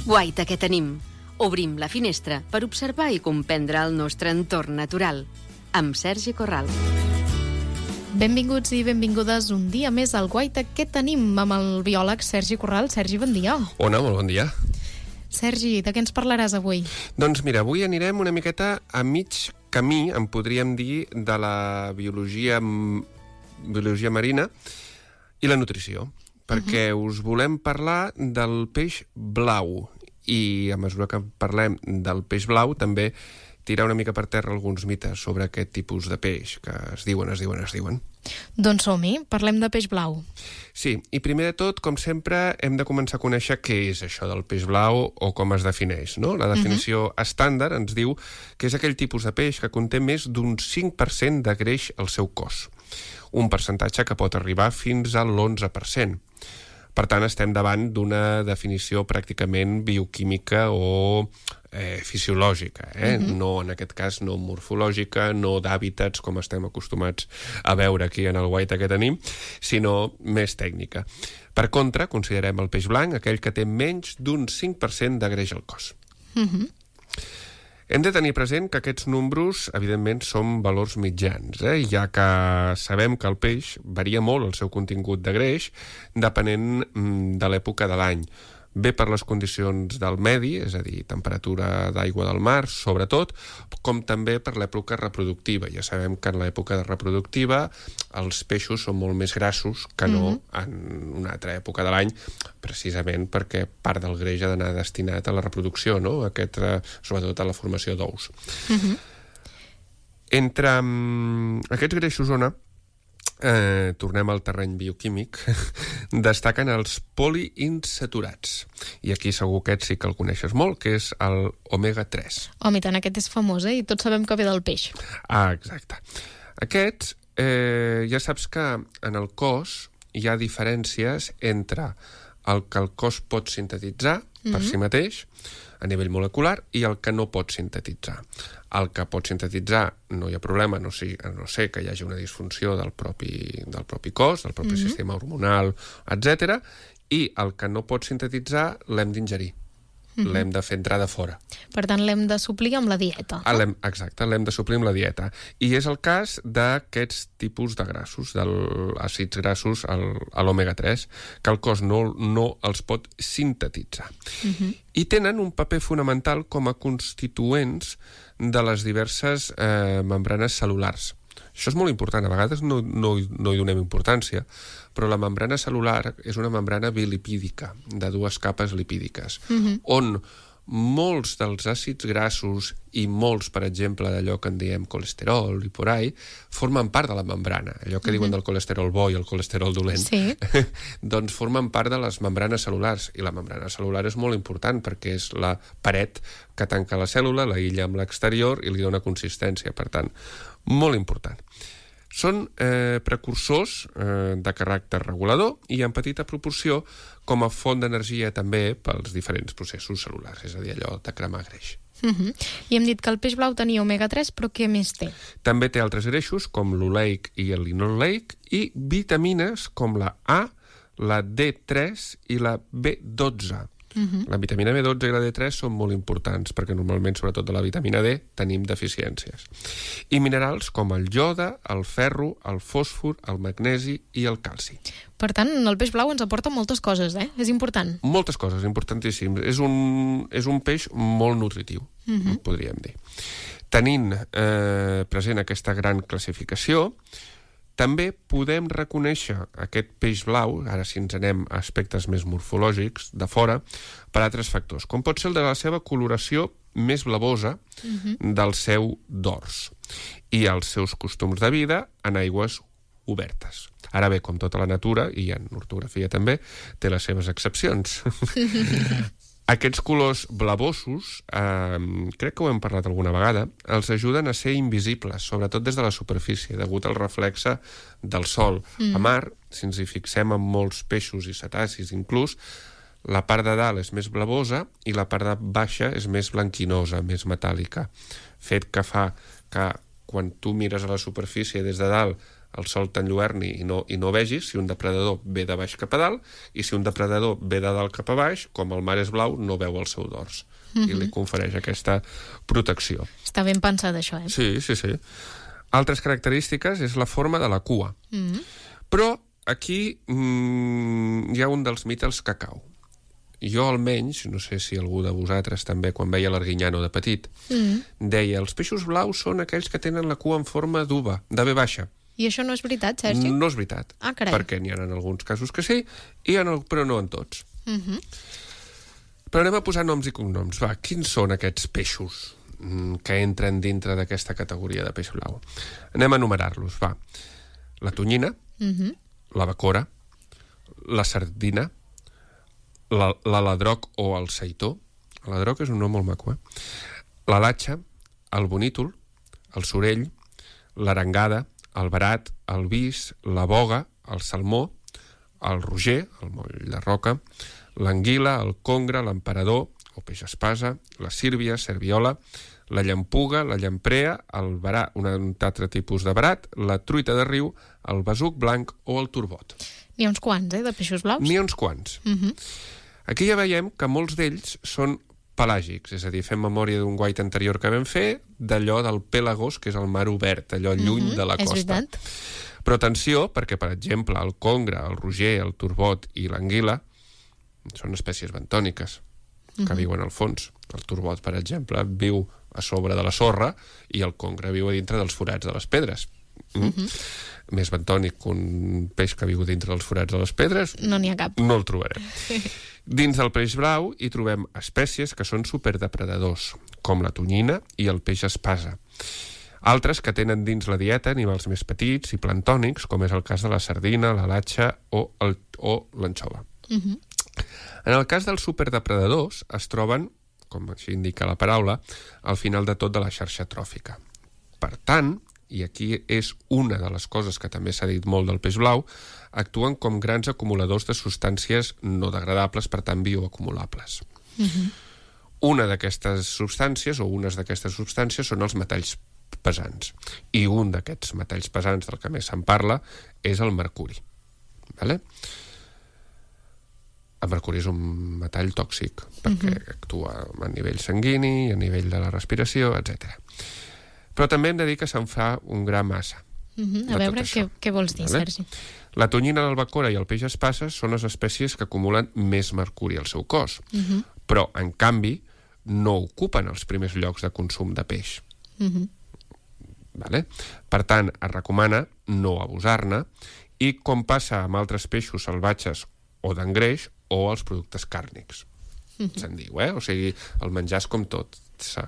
Guaita, què tenim? Obrim la finestra per observar i comprendre el nostre entorn natural. Amb Sergi Corral. Benvinguts i benvingudes un dia més al Guaita, què tenim? Amb el biòleg Sergi Corral. Sergi, bon dia. Hola, molt bon dia. Sergi, de què ens parlaràs avui? Doncs mira, avui anirem una miqueta a mig camí, en podríem dir, de la biologia marina i la nutrició, perquè us volem parlar del peix blau. I a mesura que parlem del peix blau, també tirar una mica per terra alguns mites sobre aquest tipus de peix, que es diuen. Doncs som-hi, parlem de peix blau. Sí, i primer de tot, com sempre, hem de començar a conèixer què és això del peix blau o com es defineix, no? La definició estàndard ens diu que és aquell tipus de peix que conté més d'un 5% de greix al seu cos, un percentatge que pot arribar fins a l'11%. Per tant, estem davant d'una definició pràcticament bioquímica o fisiològica, No, en aquest cas, no morfològica, no d'hàbitats, com estem acostumats a veure aquí en el Guaita que tenim, sinó més tècnica. Per contra, considerem el peix blanc aquell que té menys d'un 5% de greix al cos. Hem de tenir present que aquests números, evidentment, són valors mitjans, ja que sabem que el peix varia molt el seu contingut de greix depenent de l'època de l'any. Bé per les condicions del medi, és a dir, temperatura d'aigua del mar, sobretot, com també per l'època reproductiva. Ja sabem que en l'època reproductiva els peixos són molt més grassos que no en una altra època de l'any, precisament perquè part del greix ha d'anar destinat a la reproducció, no? Sobretot a la formació d'ous. Entre aquests greixos ona, tornem al terreny bioquímic, destaquen els poliinsaturats. I aquí segur que sí que el coneixes molt, que és el omega-3. Home, i tant, aquest és famós, i tots sabem que ve del peix. Ah, exacte. Aquests, ja saps que en el cos hi ha diferències entre el que el cos pot sintetitzar per si mateix, a nivell molecular, i el que no pot sintetitzar. El que pot sintetitzar no hi ha problema, no sé que hi hagi una disfunció del propi cos, del propi sistema hormonal, etc. I el que no pot sintetitzar l'hem d'ingerir. L'hem de fer entrar de fora. Per tant, l'hem de suplir amb la dieta. Exacte, l'hem de suplir amb la dieta. I és el cas d'aquests tipus de grassos, d'àcids grassos, l'omega-3, que el cos no els pot sintetitzar. I tenen un paper fonamental com a constituents de les diverses membranes cel·lulars. Això és molt important, a vegades no hi donem importància, però la membrana cel·lular és una membrana bilipídica, de dues capes lipídiques, on molts dels àcids grassos i molts, per exemple, d'allò que en diem colesterol i por ahí, formen part de la membrana. Allò que diuen del colesterol bo i el colesterol dolent, doncs formen part de les membranes cel·lulars. I la membrana cel·lular és molt important perquè és la paret que tanca la cèl·lula, l'aïlla amb l'exterior i li dona consistència. Per tant, molt important. Són precursors de caràcter regulador i en petita proporció com a font d'energia també pels diferents processos cel·lulars, és a dir, allò de cremar greix. I hem dit que el peix blau tenia omega-3, però què més té? També té altres greixos com l'oleic i el linoleic i vitamines com la A, la D3 i la B12. La vitamina B12 i la D3 són molt importants perquè normalment, sobretot de la vitamina D, tenim deficiències. I minerals com el iode, el ferro, el fòsfor, el magnesi i el calci. Per tant, el peix blau ens aporta moltes coses, És important. Moltes coses, importantíssim. És un peix molt nutritiu, podríem dir. Tenint present aquesta gran classificació, també podem reconèixer aquest peix blau, ara si ens anem a aspectes més morfològics, de fora, per altres factors, com pot ser el de la seva coloració més blavosa del seu dors i els seus costums de vida en aigües obertes. Ara bé, com tota la natura, i en ortografia també, té les seves excepcions. Aquests colors blavosos, crec que ho hem parlat alguna vegada, els ajuden a ser invisibles, sobretot des de la superfície, degut al reflexe del sol. A mar, si ens hi fixem en molts peixos i cetacis inclús, la part de dalt és més blavosa i la part de baixa és més blanquinosa, més metàl·lica. Fet que fa que quan tu mires a la superfície des de dalt el sol t'enlluerni i no vegis, si un depredador ve de baix cap a dalt, i si un depredador ve de dalt cap a baix, com el mar és blau, no veu el seu dors. I li confereix aquesta protecció. Està ben pensat, això, eh? Sí. Altres característiques és la forma de la cua. Però aquí hi ha un dels mites que cau. Jo almenys, no sé si algú de vosaltres també, quan veia l'Arguiñano de petit, deia, els peixos blaus són aquells que tenen la cua en forma d'uva, de V baixa. I això no és veritat, Sergi? No és veritat. Ah, carai. Perquè n'hi ha en alguns casos que sí, però no en tots. Però anem a posar noms i cognoms. Va, quins són aquests peixos que entren dintre d'aquesta categoria de peix blau? Anem a enumerar-los, va. La tonyina, la bacora, la sardina, l'aladroc o el seitó. L'aladroc és un nom molt maco, la latxa, el bonítol, el sorell, l'arengada, el verat, el vis, la boga, el salmó, el roger, el moll de roca, l'anguila, el congre, l'emperador, o peix espasa, la sírbia, serviola, la llampuga, la llamprea, el verat, un altre tipus de verat, la truita de riu, el besuc blanc o el turbot. N'hi ha uns quants, de peixos blaus? N'hi ha uns quants. Aquí ja veiem que molts d'ells són pelàgics, és a dir, fem memòria d'un guait anterior que vam fer, d'allò del Pélagos, que és el mar obert, allò lluny de la costa. És veritat. Però atenció, perquè, per exemple, el congre, el roger, el turbot i l'anguila són espècies bentòniques que viuen al fons. El turbot, per exemple, viu a sobre de la sorra i el congre viu a dintre dels forats de les pedres. Més bentònic que un peix que viu dintre dels forats de les pedres no n'hi ha cap. No el trobarem. Dins del peix blau hi trobem espècies que són superdepredadors, com la tonyina i el peix espasa. Altres que tenen dins la dieta animals més petits i plantònics, com és el cas de la sardina, la latxa o l'anxova. En el cas dels superdepredadors es troben, com així indica la paraula, al final de tot de la xarxa tròfica. Per tant, i aquí és una de les coses que també s'ha dit molt del peix blau, actuen com grans acumuladors de substàncies no degradables, per tant bioacumulables. Una d'aquestes substàncies, o unes d'aquestes substàncies, són els metalls pesants. I un d'aquests metalls pesants del que més se'n parla és el mercuri. Vale? El mercuri és un metall tòxic, perquè actua a nivell sanguini, a nivell de la respiració, etc. Però també hem de dir que se'n fa un gra massa. A veure, què vols dir, Sergi? La tonyina, l'albacora i el peix espasa són les espècies que acumulen més mercuri al seu cos, però, en canvi, no ocupen els primers llocs de consum de peix. Vale? Per tant, es recomana no abusar-ne, i com passa amb altres peixos salvatges o d'engreix o els productes càrnics. Se'n diu, O sigui, el menjar és com tot. Es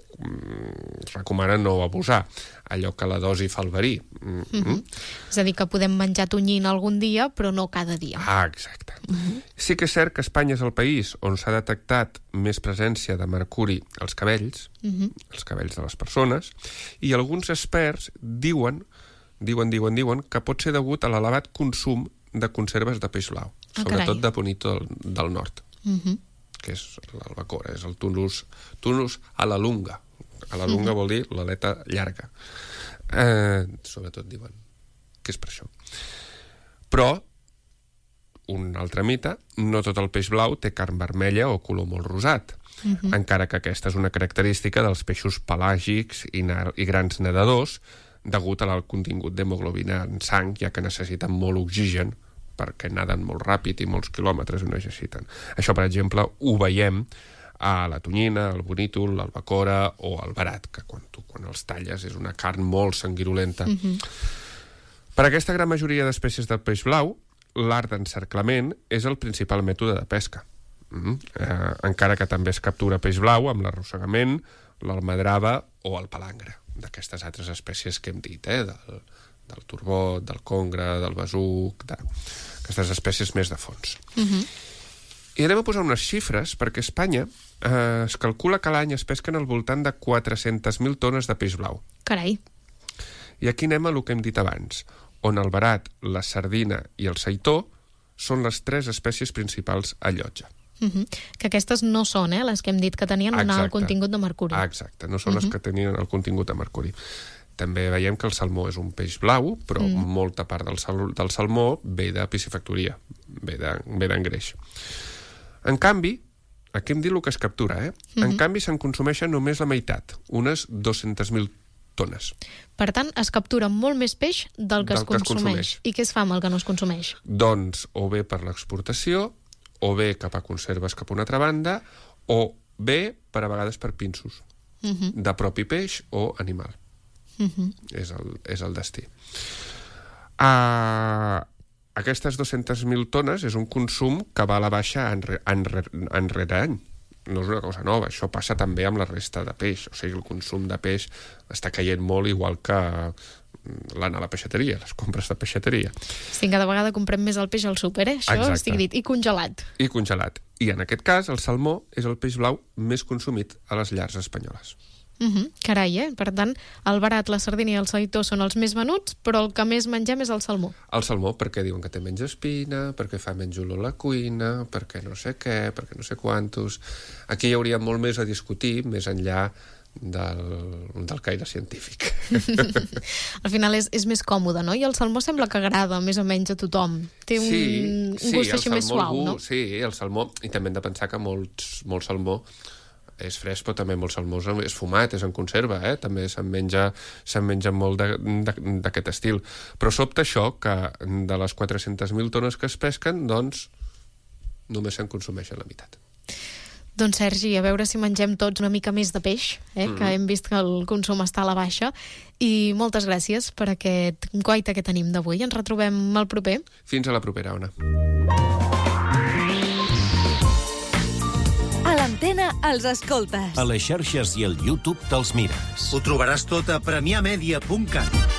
recomana no abusar, allò que la dosi fa el verí. És a dir, que podem menjar tonyina algun dia, però no cada dia. Exacte. Sí que és cert que Espanya és el país on s'ha detectat més presència de mercuri als cabells, els cabells de les persones, i alguns experts diuen que pot ser degut a l'elevat consum de conserves de peix blau, sobretot de bonito del nord, que és l'albacora, és el tunus a la lunga. A la lunga vol dir l'aleta llarga. Sobretot diuen que és per això. Però, un altre mite, no tot el peix blau té carn vermella o color molt rosat, encara que aquesta és una característica dels peixos pelàgics i grans nedadors, degut a l'alt contingut d'hemoglobina en sang, ja que necessiten molt oxigen, perquè naden molt ràpid i molts quilòmetres ho necessiten. Això, per exemple, ho veiem a la tonyina, el bonítol, l'albacora o el verat, que quan els talles és una carn molt sanguinolenta. Per aquesta gran majoria d'espècies del peix blau, l'art d'encerclament és el principal mètode de pesca. Encara que també es captura peix blau amb l'arrossegament, l'almadrava o el palangre, d'aquestes altres espècies que hem dit, del turbot, del congre, del besuc, d'aquestes espècies més de fons. I anem a posar unes xifres, perquè a Espanya es calcula que a l'any es pesquen al voltant de 400.000 tones de peix blau. Carai. I aquí anem a el que hem dit abans, on el verat, la sardina i el seitó són les 3 espècies principals a llotja. Que aquestes no són, les que hem dit que tenien un alt contingut de mercuri. Exacte, no són les que tenien el contingut de mercuri. També veiem que el salmó és un peix blau, però molta part del salmó ve de piscifactoria, ve d'engreix. En canvi, aquí em diu el que es captura, En canvi, se'n consumeixen només la meitat, unes 200.000 tones. Per tant, es captura molt més peix del que es consumeix. I què es fa amb el que no es consumeix? Doncs, o bé per l'exportació, o bé cap a conserves cap a una altra banda, o bé, per a vegades, per pinsos, de propi peix o animal. És el destí. Aquestes 200.000 tones és un consum que va a la baixa any rere any. No és una cosa nova, això passa també amb la resta de peix. O sigui, el consum de peix està caient molt, igual que l'anar a la peixateria, les compres de peixateria. Sí, cada vegada comprem més el peix al súper, això estic dit, i congelat. I congelat. I en aquest cas, el salmó és el peix blau més consumit a les llars espanyoles. Carai, Per tant, el barat, la sardina i el salitó són els més venuts, però el que més mengem és el salmó. El salmó, perquè diuen que té menys espina, perquè fa menys olor a la cuina, perquè no sé què, perquè no sé quantos. Aquí hi hauria molt més a discutir, més enllà del caire científic. Al final és més còmode, no? I el salmó sembla que agrada més o menys a tothom. Té un gust així més suau, no? Sí, el salmó, i també hem de pensar que molt salmó és fresc, però també molt salmó és fumat, és en conserva, també se'n menja molt d'aquest estil. Però sobta això, que de les 400.000 tones que es pesquen, doncs només se'n consumeixen la meitat. Doncs, Sergi, a veure si mengem tots una mica més de peix, que hem vist que el consum està a la baixa. I moltes gràcies per aquest guaita que tenim d'avui. Ens retrobem el proper. Fins a la propera, Ona. A l'Antena els escoltes. A les xarxes i al YouTube te'ls mires. Ho trobaràs tot a premiamedia.cat.